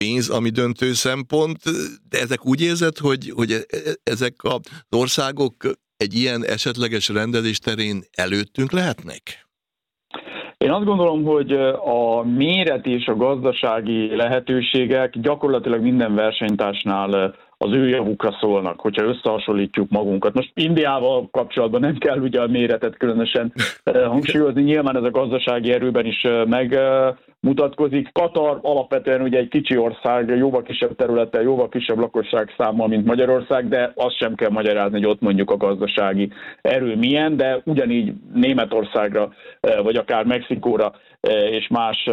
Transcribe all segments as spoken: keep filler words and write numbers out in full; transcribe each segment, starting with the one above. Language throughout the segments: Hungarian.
pénz, ami döntő szempont, de ezek úgy érzed, hogy, hogy ezek az országok egy ilyen esetleges rendezés terén előttünk lehetnek? Én azt gondolom, hogy a méret és a gazdasági lehetőségek gyakorlatilag minden versenytársnál az ő javukra szólnak, hogyha összehasonlítjuk magunkat. Most Indiával kapcsolatban nem kell ugye a méretet különösen hangsúlyozni, nyilván ez a gazdasági erőben is megmutatkozik. Katar alapvetően ugye egy kicsi ország, jóval kisebb területtel, jóval kisebb lakosság számmal, mint Magyarország, de azt sem kell magyarázni, hogy ott mondjuk a gazdasági erő milyen, de ugyanígy Németországra, vagy akár Mexikóra és más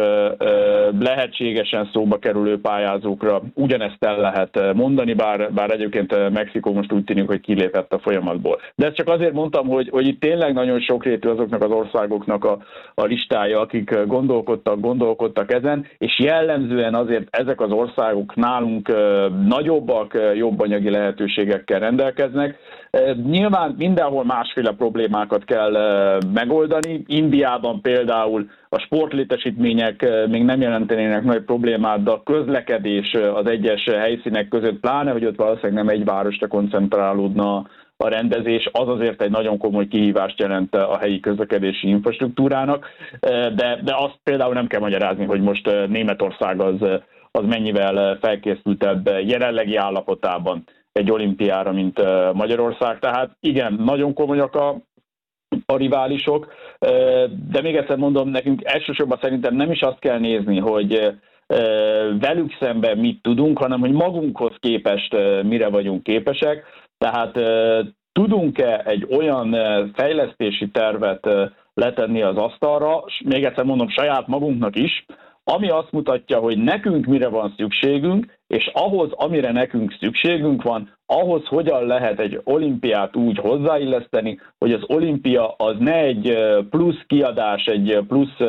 lehetségesen szóba kerülő pályázókra ugyanezt el lehet mondani, bár, bár egyébként Mexikó most úgy tűnik, hogy kilépett a folyamatból. De ezt csak azért mondtam, hogy, hogy itt tényleg nagyon sokrétű azoknak az országoknak a, a listája, akik gondolkodtak, gondolkodtak ezen, és jellemzően azért ezek az országok nálunk nagyobbak, jobb anyagi lehetőségekkel rendelkeznek. Nyilván mindenhol másféle problémákat kell megoldani. Indiában például a sportlétesítmények még nem jelentenének nagy problémát, de a közlekedés az egyes helyszínek között, pláne, hogy ott valószínűleg nem egy városra koncentrálódna a rendezés, az azért egy nagyon komoly kihívást jelent a helyi közlekedési infrastruktúrának, de, de azt például nem kell magyarázni, hogy most Németország az, az mennyivel felkészültebb jelenlegi állapotában egy olimpiára, mint Magyarország. Tehát igen, nagyon komolyak a, a riválisok, de még egyszer mondom, nekünk elsősorban szerintem nem is azt kell nézni, hogy velük szemben mit tudunk, hanem hogy magunkhoz képest mire vagyunk képesek. Tehát tudunk-e egy olyan fejlesztési tervet letenni az asztalra, és még egyszer mondom, saját magunknak is, ami azt mutatja, hogy nekünk mire van szükségünk, és ahhoz, amire nekünk szükségünk van, ahhoz hogyan lehet egy olimpiát úgy hozzáilleszteni, hogy az olimpia az ne egy plusz kiadás, egy plusz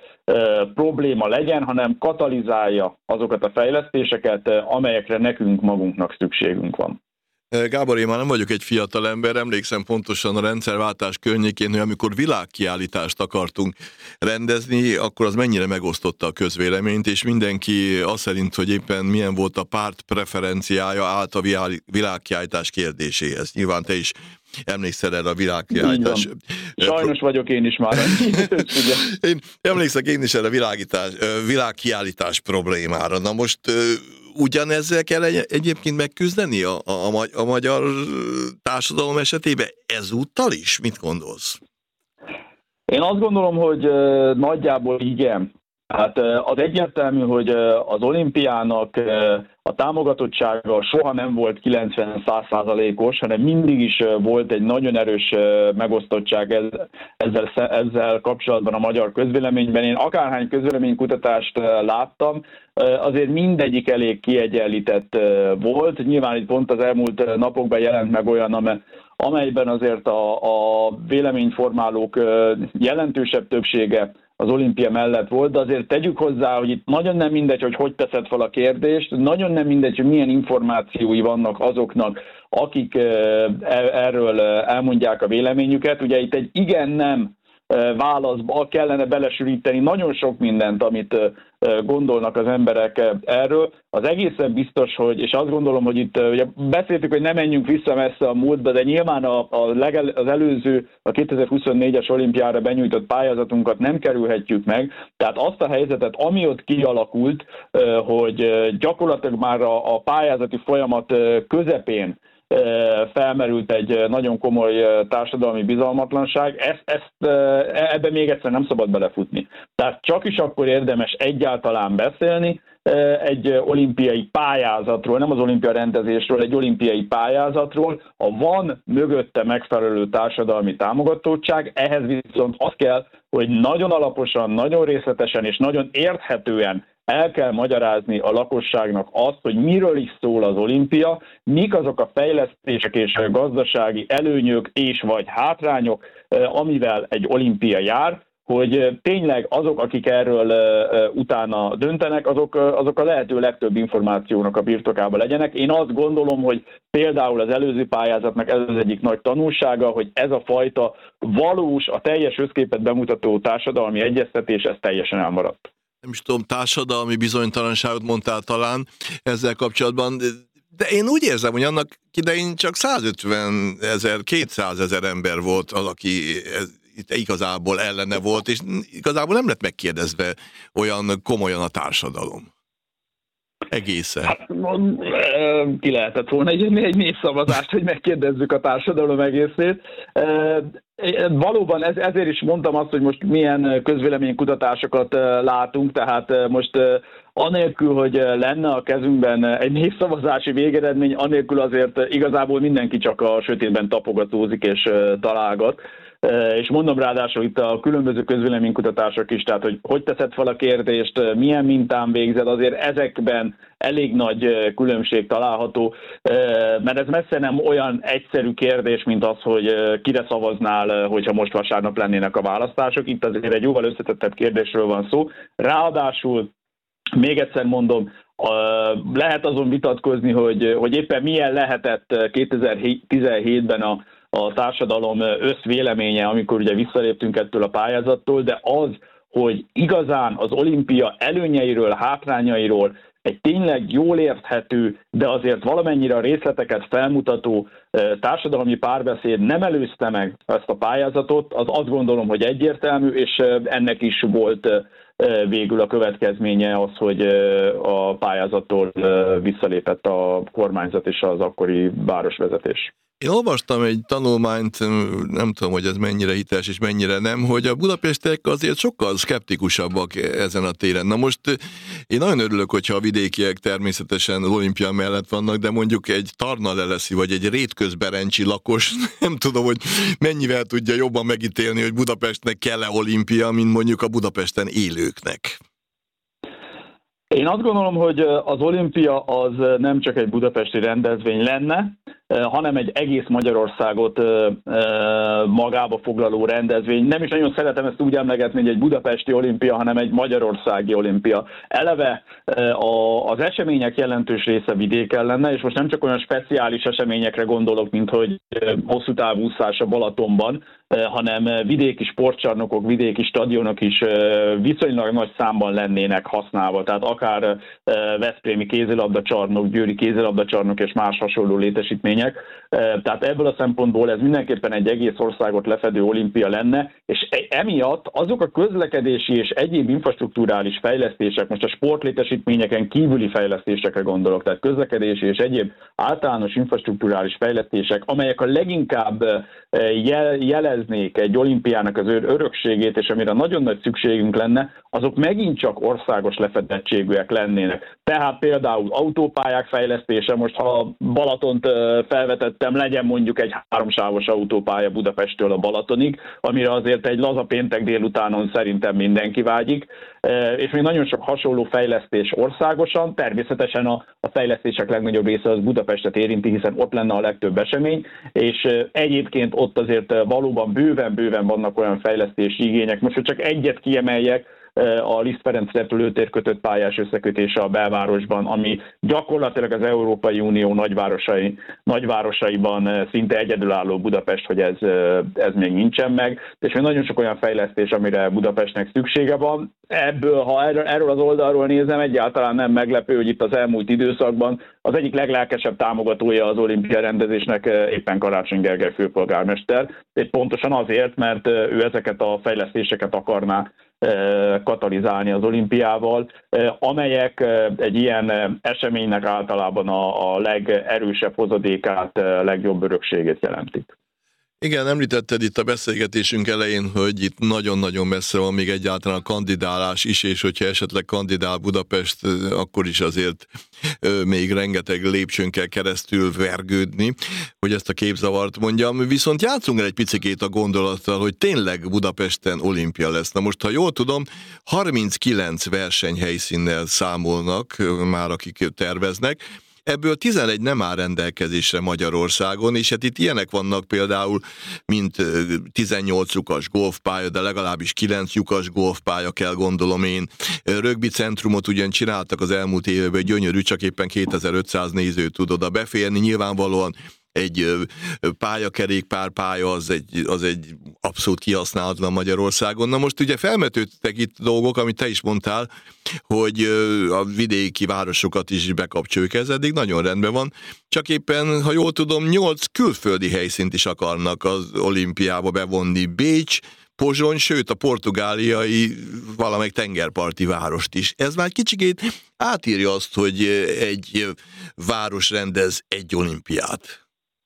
probléma legyen, hanem katalizálja azokat a fejlesztéseket, amelyekre nekünk magunknak szükségünk van. Gábor, én már nem vagyok egy fiatal ember, emlékszem pontosan a rendszerváltás környékén, hogy amikor világkiállítást akartunk rendezni, akkor az mennyire megosztotta a közvéleményt, és mindenki azt szerint, hogy éppen milyen volt a párt preferenciája, állt a világkiállítás kérdéséhez. Nyilván te is emlékszel erre a világkiállítás. Sajnos vagyok én is már. Én emlékszek én is erre a világkiállítás problémára. Na most ugyanezzel kell egyébként megküzdeni a, a, a magyar társadalom esetében ezúttal is? Mit gondolsz? Én azt gondolom, hogy nagyjából igen. Hát az egyértelmű, hogy az olimpiának a támogatottsága soha nem volt kilencven-száz százalékos, hanem mindig is volt egy nagyon erős megosztottság ezzel, ezzel kapcsolatban a magyar közvéleményben. Én akárhány közvéleménykutatást láttam, azért mindegyik elég kiegyenlített volt. Nyilván itt pont az elmúlt napokban jelent meg olyan, amelyben azért a, a véleményformálók jelentősebb többsége az olimpia mellett volt, de azért tegyük hozzá, hogy itt nagyon nem mindegy, hogy hogy teszed fel a kérdést, nagyon nem mindegy, hogy milyen információi vannak azoknak, akik erről elmondják a véleményüket. Ugye itt egy igen-nem válaszba kellene belesűríteni nagyon sok mindent, amit gondolnak az emberek erről. Az egészen biztos, hogy, és azt gondolom, hogy itt ugye beszéltük, hogy nem menjünk vissza messze a múltba, de nyilván a, a legel, az előző, a kétezer-huszonnégyes olimpiára benyújtott pályázatunkat nem kerülhetjük meg. Tehát azt a helyzetet, ami ott kialakult, hogy gyakorlatilag már a, a pályázati folyamat közepén felmerült egy nagyon komoly társadalmi bizalmatlanság, ezt, ezt, ebbe még egyszer nem szabad belefutni. Tehát csak is akkor érdemes egyáltalán beszélni egy olimpiai pályázatról, nem az olimpia rendezésről, egy olimpiai pályázatról, ha van mögötte megfelelő társadalmi támogatottság, ehhez viszont az kell, hogy nagyon alaposan, nagyon részletesen és nagyon érthetően el kell magyarázni a lakosságnak azt, hogy miről is szól az olimpia, mik azok a fejlesztések és gazdasági előnyök és vagy hátrányok, amivel egy olimpia jár, hogy tényleg azok, akik erről utána döntenek, azok, azok a lehető legtöbb információnak a birtokában legyenek. Én azt gondolom, hogy például az előző pályázatnak ez az egyik nagy tanulsága, hogy ez a fajta valós, a teljes összképet bemutató társadalmi egyeztetés, ez teljesen elmaradt. nem is tudom, társadalmi bizonytalanságot mondtál talán ezzel kapcsolatban, de én úgy érzem, hogy annak idején csak százötven ezer, kétszázezer ember volt az, aki ez, itt igazából ellene volt, és igazából nem lett megkérdezve olyan komolyan a társadalom. Egészen. Hát, ki lehetett volna egy, egy népszavazást, hogy megkérdezzük a társadalom egészét. Valóban ez, ezért is mondtam azt, hogy most milyen közvéleménykutatásokat látunk, tehát most anélkül, hogy lenne a kezünkben egy népszavazási végeredmény, anélkül azért igazából mindenki csak a sötétben tapogatózik és találgat. És mondom ráadásul itt a különböző közvéleménykutatások is, tehát hogy hogy teszed fel a kérdést, milyen mintán végzed, azért ezekben elég nagy különbség található, mert ez messze nem olyan egyszerű kérdés, mint az, hogy kire szavaznál, hogyha most vasárnap lennének a választások. Itt azért egy jóval összetettebb kérdésről van szó. Ráadásul, még egyszer mondom, lehet azon vitatkozni, hogy, hogy éppen milyen lehetett kétezer-tizenhétben a a társadalom összvéleménye, amikor ugye visszaléptünk ettől a pályázattól, de az, hogy igazán az olimpia előnyeiről, hátrányairól egy tényleg jól érthető, de azért valamennyire a részleteket felmutató társadalmi párbeszéd nem előzte meg ezt a pályázatot, az azt gondolom, hogy egyértelmű, és ennek is volt végül a következménye az, hogy a pályázattól visszalépett a kormányzat és az akkori városvezetés. Én olvastam egy tanulmányt, nem tudom, hogy ez mennyire hiteles és mennyire nem, hogy a budapestiek azért sokkal szkeptikusabbak ezen a téren. Na most én nagyon örülök, hogyha a vidékiek természetesen az olimpia mellett vannak, de mondjuk egy Tarnaleleszi vagy egy Rétközberencsi lakos, nem tudom, hogy mennyivel tudja jobban megítélni, hogy Budapestnek kell-e olimpia, mint mondjuk a Budapesten élőknek. Én azt gondolom, hogy az olimpia az nem csak egy budapesti rendezvény lenne, hanem egy egész Magyarországot magába foglaló rendezvény. Nem is nagyon szeretem ezt úgy emlegetni, hogy egy budapesti olimpia, hanem egy magyarországi olimpia. Eleve az események jelentős része vidéken lenne, és most nem csak olyan speciális eseményekre gondolok, mint hogy hosszú távú úszás a Balatonban, hanem vidéki sportcsarnokok, vidéki stadionok is viszonylag nagy számban lennének használva. Tehát akár veszprémi kézilabdacsarnok, győri kézilabdacsarnok és más hasonló létesítmények. Tehát ebből a szempontból ez mindenképpen egy egész országot lefedő olimpia lenne, és emiatt azok a közlekedési és egyéb infrastrukturális fejlesztések, most a sportlétesítményeken kívüli fejlesztésekre gondolok, tehát közlekedési és egyéb általános infrastrukturális fejlesztések, amelyek a leginkább jeleznék egy olimpiának az örökségét, és amire nagyon nagy szükségünk lenne, azok megint csak országos lefedettségűek lennének. Tehát például autópályák fejlesztése, most ha Balatont felvetettem, legyen mondjuk egy háromsávos autópálya Budapesttől a Balatonig, amire azért egy laza péntek délutánon szerintem mindenki vágyik, és még nagyon sok hasonló fejlesztés országosan, természetesen a, a fejlesztések legnagyobb része az Budapestet érinti, hiszen ott lenne a legtöbb esemény, és egyébként ott azért valóban bőven-bőven vannak olyan fejlesztési igények. Most, hogy csak egyet kiemeljek, a Liszt Ferenc repülőtér kötött pályás összekötése a belvárosban, ami gyakorlatilag az Európai Unió nagyvárosai, nagyvárosaiban szinte egyedülálló Budapest, hogy ez, ez még nincsen meg, és még nagyon sok olyan fejlesztés, amire Budapestnek szüksége van. Ebből, ha erről az oldalról nézem, egyáltalán nem meglepő, hogy itt az elmúlt időszakban az egyik leglelkesebb támogatója az olimpia rendezésnek éppen Karácsony Gergely főpolgármester, és pontosan azért, mert ő ezeket a fejlesztéseket akarná katalizálni az olimpiával, amelyek egy ilyen eseménynek általában a, a legerősebb hozadékát, legjobb örökségét jelentik. Igen, említetted itt a beszélgetésünk elején, hogy itt nagyon-nagyon messze van még egyáltalán a kandidálás is, és hogyha esetleg kandidál Budapest, akkor is azért még rengeteg lépcsőn kell keresztül vergődni, hogy ezt a képzavart mondjam. Viszont játszunk el egy picikét a gondolattal, hogy tényleg Budapesten olimpia lesz. Na most, ha jól tudom, harminckilenc versenyhelyszínnel számolnak már, akik terveznek, ebből tizenegy nem áll rendelkezésre Magyarországon, és hát itt ilyenek vannak például, mint tizennyolc lyukas golfpálya, de legalábbis kilenc lyukas golfpálya kell, gondolom én. Rögbi centrumot ugyan csináltak az elmúlt években, gyönyörű, csak éppen kétezer-ötszáz néző tud oda beférni, nyilvánvalóan egy pályakerékpár pálya az egy, az egy abszolút kihasználatlan Magyarországon. Na most ugye felmetődtek itt dolgok, amit te is mondtál, hogy a vidéki városokat is bekapcsoljuk, ez eddig nagyon rendben van, csak éppen, ha jól tudom, nyolc külföldi helyszínt is akarnak az olimpiába bevonni, Bécs, Pozsony, sőt a portugáliai valamelyik tengerparti várost is. Ez már kicsikét átírja azt, hogy egy város rendez egy olimpiát.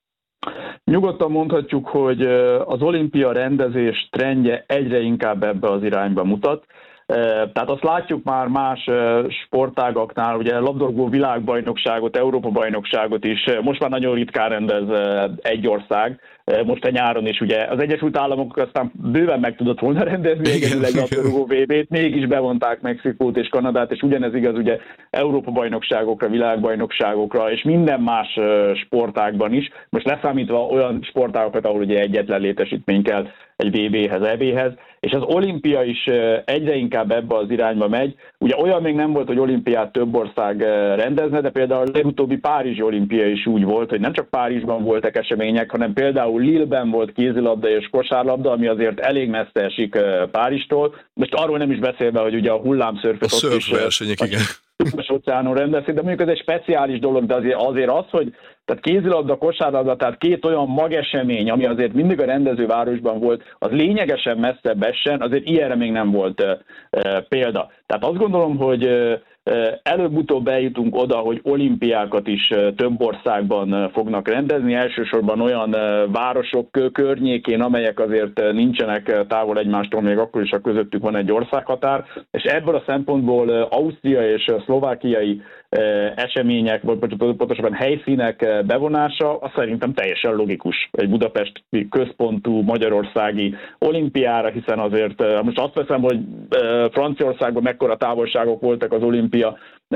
Nyugodtan mondhatjuk, hogy az olimpia rendezés trendje egyre inkább ebbe az irányba mutat. Tehát azt látjuk már más sportágaknál, ugye labdarúgó világbajnokságot, Európa-bajnokságot is most már nagyon ritkán rendez egy ország. Most a nyáron is ugye az Egyesült Államok aztán bőven meg tudott volna rendezni egyedül labdarúgó vé bét, mégis bevonták Mexikót és Kanadát, és ugyanez igaz ugye Európa-bajnokságokra, világbajnokságokra, és minden más sportágban is. Most leszámítva olyan sportágokat, ahol ugye egyetlen létesítmény kell egy vé béhez, é béhez, és az olimpia is egyre inkább ebbe az irányba megy. Ugye olyan még nem volt, hogy olimpiát több ország rendezne, de például a legutóbbi párizsi olimpia is úgy volt, hogy nem csak Párizsban voltak események, hanem például Lille-ben volt kézilabda és kosárlabda, ami azért elég messze esik Párizstól. Most arról nem is beszélve, hogy ugye a hullámszörföt ott is versenyek, igen. Az óceánon rendezik, de mondjuk ez egy speciális dolog, de azért, azért az, hogy tehát kézilabda, kosárlabda, tehát két olyan magesemény, ami azért mindig a rendezővárosban volt, az lényegesen messzebb essen, azért ilyenre még nem volt e, e, példa. Tehát azt gondolom, hogy e, előbb-utóbb eljutunk oda, hogy olimpiákat is több országban fognak rendezni, elsősorban olyan városok környékén, amelyek azért nincsenek távol egymástól, még akkor is, ha közöttük van egy országhatár, és ebből a szempontból Ausztria és szlovákiai események, vagy pontosabban helyszínek bevonása, az szerintem teljesen logikus egy budapesti központú magyarországi olimpiára, hiszen azért most azt veszem, hogy Franciaországban mekkora távolságok voltak az olimpia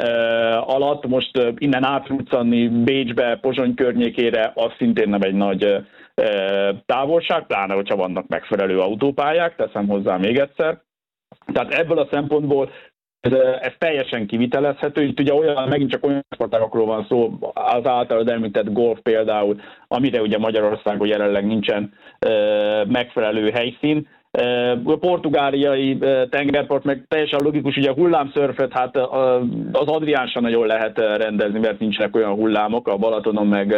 alatt, most innen átruccanni Bécsbe, Pozsony környékére, az szintén nem egy nagy távolság, pláne, hogyha vannak megfelelő autópályák, teszem hozzá még egyszer. Tehát ebből a szempontból Ez, ez teljesen kivitelezhető. Itt ugye olyan, megint csak olyan sportágokról van szó, az általad említett golf például, amire ugye Magyarországon jelenleg nincsen e, megfelelő helyszín. E, a portugáliai e, tengerpart meg teljesen logikus, ugye a hullámszörfet, hát a, az Adriánsan nagyon lehet rendezni, mert nincsenek olyan hullámok, a Balatonon meg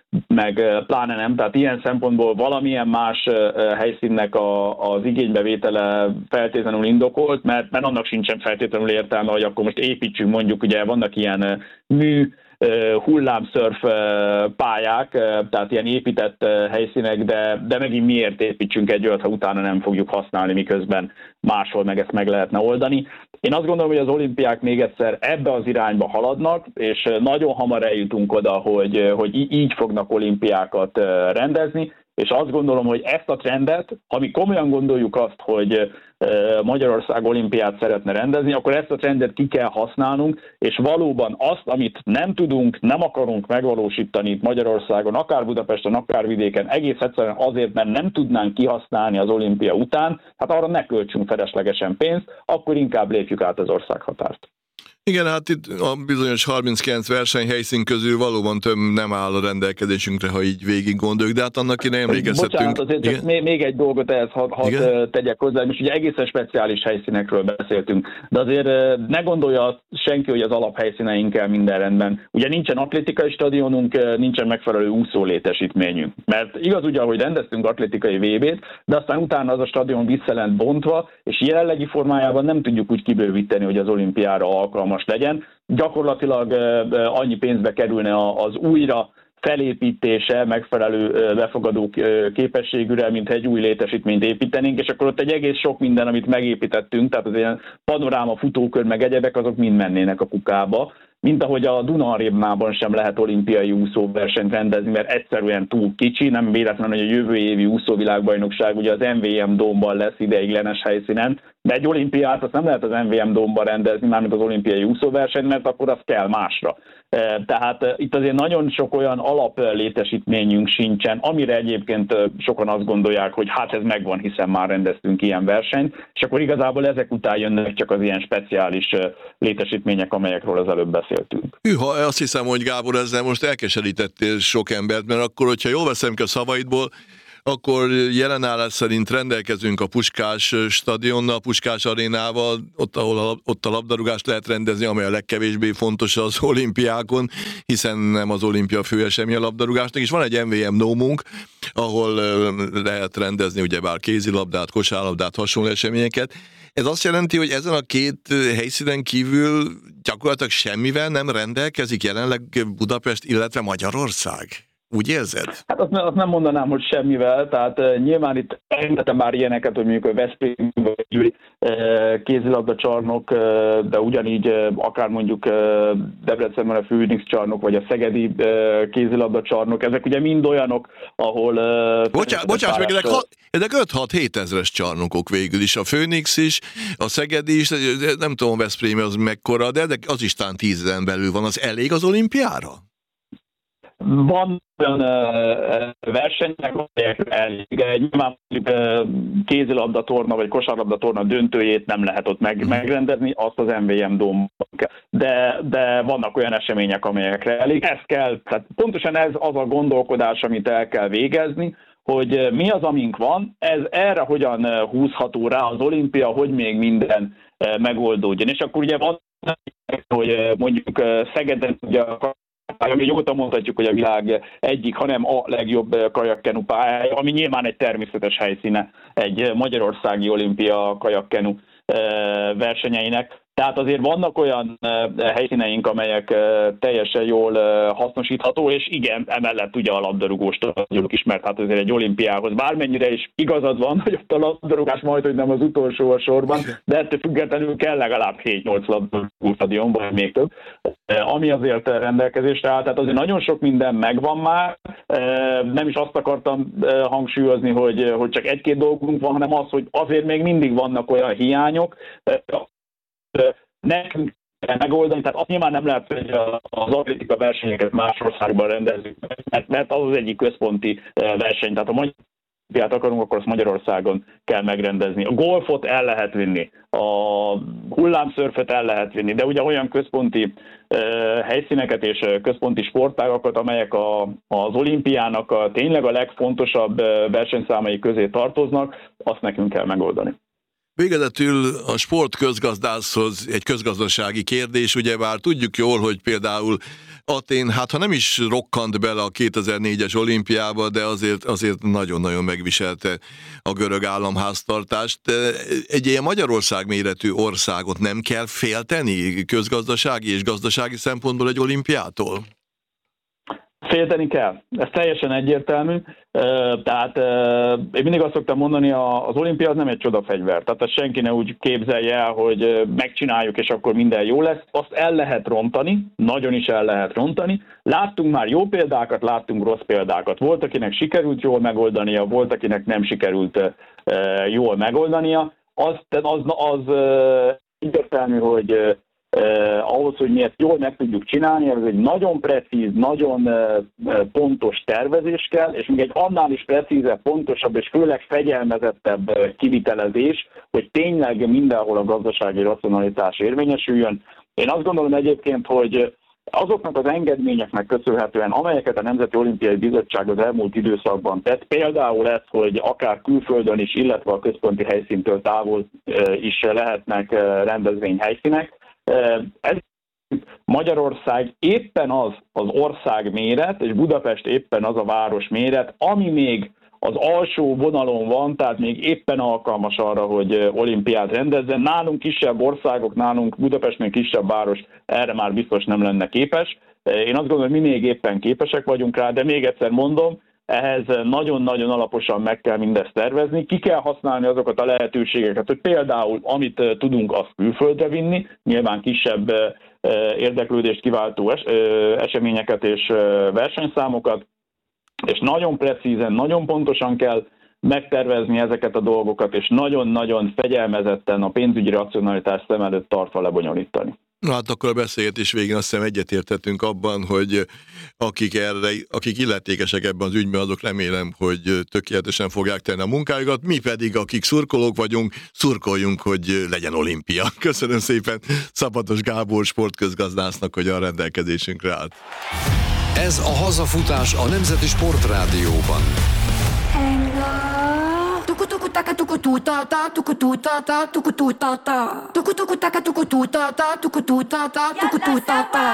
meg pláne nem, tehát ilyen szempontból valamilyen más helyszínnek a, az igénybevétele feltétlenül indokolt, mert, mert annak sincsen feltétlenül értelme, hogy akkor most építsünk, mondjuk, ugye vannak ilyen mű, hullámszörf pályák, tehát ilyen épített helyszínek, de, de megint miért építsünk egy olyat, ha utána nem fogjuk használni, miközben máshol meg ezt meg lehetne oldani. Én azt gondolom, hogy az olimpiák még egyszer ebbe az irányba haladnak, és nagyon hamar eljutunk oda, hogy, hogy így fognak olimpiákat rendezni, és azt gondolom, hogy ezt a trendet, ha mi komolyan gondoljuk azt, hogy Magyarország olimpiát szeretne rendezni, akkor ezt a trendet ki kell használnunk, és valóban azt, amit nem tudunk, nem akarunk megvalósítani itt Magyarországon, akár Budapesten, akár vidéken, egész egyszerűen azért, mert nem tudnánk kihasználni az olimpia után, hát arra ne költsünk feleslegesen pénzt, akkor inkább lépjük át az országhatárt. Igen, hát itt a bizonyos harminckilenc versenyhelyszín közül valóban több nem áll a rendelkezésünkre, ha így végig gondoljuk, de hát annak én emlékezhetünk. Bocsánat, azért csak még, még egy dolgot ehhez hadd had tegyek hozzá, most ugye egészen speciális helyszínekről beszéltünk, de azért ne gondolja senki, hogy az alaphelyszíneinkkel minden rendben. Ugye nincsen atlétikai stadionunk, nincsen megfelelő úszó létesítményünk, mert igaz ugye, hogy rendeztünk atlétikai vé bét, de aztán utána az a stadion vissza lent bontva, és jelenlegi formájában nem tudjuk úgy kibővíteni, hogy az olimpiára alkalmas legyen. Gyakorlatilag annyi pénzbe kerülne az újra felépítése megfelelő befogadó képességűre, mint egy új létesítményt építenénk, és akkor ott egy egész sok minden, amit megépítettünk, tehát az ilyen panoráma, futókör, meg egyebek, azok mind mennének a kukába. Mint ahogy a Duna-arénában sem lehet olimpiai úszóversenyt rendezni, mert egyszerűen túl kicsi, nem véletlen, hogy a jövő évi úszóvilágbajnokság ugye az em vé em Dome-ban lesz ideiglenes helyszínen, De egy olimpiát azt nem lehet az em vé em Dome-ban rendezni, mármint az olimpiai úszóversenyt, mert akkor az kell másra. Tehát itt azért nagyon sok olyan alaplétesítményünk sincsen, amire egyébként sokan azt gondolják, hogy hát ez megvan, hiszen már rendeztünk ilyen versenyt, és akkor igazából ezek után jönnek csak az ilyen speciális létesítmények, amelyekről az előbb beszéltünk. Hűha, azt hiszem, hogy Gábor, ezzel most elkeserítettél sok embert, mert akkor, hogyha jól veszem ki a szavaidból, akkor jelenállás szerint rendelkezünk a Puskás stadionnal, Puskás arénával, ott, ahol a, ott a labdarúgást lehet rendezni, amely a legkevésbé fontos az olimpiákon, hiszen nem az olimpia főeseménye a labdarúgásnak, és van egy em vé em Dome-unk, ahol lehet rendezni ugyebár kézilabdát, kosárlabdát, hasonló eseményeket. Ez azt jelenti, hogy ezen a két helyszínen kívül gyakorlatilag semmivel nem rendelkezik jelenleg Budapest, illetve Magyarország? Úgy érzed? Hát azt, azt nem mondanám, hogy semmivel, tehát uh, nyilván itt említettem már ilyeneket, hogy mondjuk a Veszprém vagy uh, kézilabda csarnok, uh, de ugyanígy uh, akár mondjuk uh, Debrecenben a Phoenix csarnok, vagy a szegedi uh, kézilabda csarnok, ezek ugye mind olyanok, ahol... Uh, Bocsá, bocsáss meg, ezek, ezek öt-hat-hét ezres csarnokok végül is, a Phoenix is, a szegedi is, nem tudom, Veszprém az mekkora, de az is tán tízezen belül van, az elég az olimpiára? Van olyan uh, versenyek, amelyek elég. Nyilván uh, kézilabda torna vagy kosárlabda torna döntőjét nem lehet ott meg, megrendezni, azt az em vé em Dome-ban kell. De, de vannak olyan események, amelyekre elég. Ez kell, tehát pontosan ez az a gondolkodás, amit el kell végezni, hogy mi az, amink van, ez erre hogyan húzható rá az olimpia, hogy még minden uh, megoldódjon. És akkor ugye van, hogy mondjuk uh, Szegeden ugye a nyugodtan mondhatjuk, hogy a világ egyik, hanem a legjobb kajakkenu pályája, ami nyilván egy természetes helyszíne egy magyarországi olimpia kajakkenu versenyeinek. Tehát azért vannak olyan helyszíneink, amelyek teljesen jól hasznosítható, és igen, emellett ugye a labdarúgós stadionok is, mert hát azért egy olimpiához bármennyire is igazad van, hogy ott a labdarúgás majd, hogy nem az utolsó a sorban, de ettől függetlenül kell legalább hét-nyolc labdarúgó stadion, vagy még több, ami azért rendelkezésre áll. Tehát azért nagyon sok minden megvan már. Nem is azt akartam hangsúlyozni, hogy, hogy csak egy-két dolgunk van, hanem az, hogy azért még mindig vannak olyan hiányok, nekünk kell megoldani, tehát azt nyilván nem lehet, hogy az atlétika versenyeket más országban rendezzük, mert az az egyik központi verseny, tehát ha Magyarországot akarunk, akkor azt Magyarországon kell megrendezni. A golfot el lehet vinni, a hullámszörfet el lehet vinni, de ugye olyan központi helyszíneket és központi sportágakat, amelyek a, az olimpiának a, tényleg a legfontosabb versenyszámai közé tartoznak, azt nekünk kell megoldani. Végezetül a sport közgazdászhoz egy közgazdasági kérdés, ugyebár tudjuk jól, hogy például Atén, hát ha nem is rokkant bele a kétezer-négyes olimpiába, de azért, azért nagyon-nagyon megviselte a görög államháztartást. Egy ilyen Magyarország méretű országot nem kell félteni közgazdasági és gazdasági szempontból egy olimpiától? Félteni kell. Ez teljesen egyértelmű. Tehát én mindig azt szoktam mondani, az olimpia az nem egy csodafegyver. Tehát azt senki ne úgy képzelje el, hogy megcsináljuk, és akkor minden jó lesz. Azt el lehet rontani, nagyon is el lehet rontani. Láttunk már jó példákat, láttunk rossz példákat. Volt, akinek sikerült jól megoldania, volt, akinek nem sikerült jól megoldania. Az, az, az egyértelmű, hogy Eh, ahhoz, hogy mi ezt jól meg tudjuk csinálni, ez egy nagyon precíz, nagyon eh, pontos tervezés kell, és még egy annál is precízebb, pontosabb és főleg fegyelmezettebb eh, kivitelezés, hogy tényleg mindenhol a gazdasági racionalitás érvényesüljön. Én azt gondolom egyébként, hogy azoknak az engedményeknek köszönhetően, amelyeket a Nemzeti Olimpiai Bizottság az elmúlt időszakban tett, például ez, hogy akár külföldön is, illetve a központi helyszíntől távol eh, is lehetnek eh, rendezvényhelyszínek, ez Magyarország éppen az az ország méret, és Budapest éppen az a város méret, ami még az alsó vonalon van, tehát még éppen alkalmas arra, hogy olimpiát rendezzen. Nálunk kisebb országok, nálunk Budapestnél kisebb város erre már biztos nem lenne képes. Én azt gondolom, hogy mi még éppen képesek vagyunk rá, de még egyszer mondom, ehhez nagyon-nagyon alaposan meg kell mindezt tervezni. Ki kell használni azokat a lehetőségeket, hogy például amit tudunk, azt külföldre vinni, nyilván kisebb érdeklődést kiváltó eseményeket és versenyszámokat, és nagyon precízen, nagyon pontosan kell megtervezni ezeket a dolgokat, és nagyon-nagyon fegyelmezetten a pénzügyi racionalitást szem előtt tartva lebonyolítani. Na hát akkor a beszélgetés végén azt hiszem egyetértettünk abban, hogy akik, erre, akik illetékesek ebben az ügyben, azok remélem, hogy tökéletesen fogják tenni a munkájukat, mi pedig, akik szurkolók vagyunk, szurkoljunk, hogy legyen olimpia. Köszönöm szépen Szabados Gábor sportközgazdásznak, hogy a rendelkezésünkre állt. Ez a Hazafutás a Nemzeti Sportrádióban. Tuku taka tuku tu ta ta tuku tu ta ta tuku tu ta ta tuku tuku taka tuku tu ta ta tuku tu ta ta tuku tu ta ta